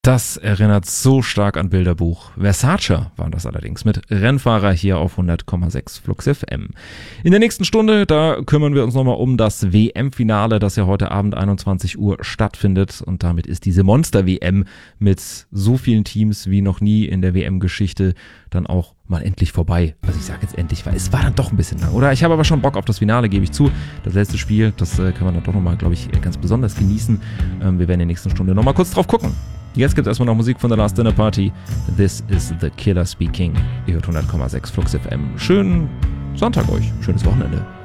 Das erinnert so stark an Bilderbuch. Versace war das allerdings mit Rennfahrer hier auf 100,6 Flux FM. In der nächsten Stunde, da kümmern wir uns nochmal um das WM-Finale, das ja heute Abend 21 Uhr stattfindet. Und damit ist diese Monster-WM mit so vielen Teams wie noch nie in der WM-Geschichte dann auch mal endlich vorbei. Also ich sage jetzt endlich, weil es war dann doch ein bisschen lang, oder? Ich habe aber schon Bock auf das Finale, gebe ich zu. Das letzte Spiel, das kann man dann doch nochmal, glaube ich, ganz besonders genießen. Wir werden in der nächsten Stunde nochmal kurz drauf gucken. Jetzt gibt es erstmal noch Musik von The Last Dinner Party. This is the Killer Speaking. Ihr hört 100,6 Flux FM. Schönen Sonntag euch. Schönes Wochenende.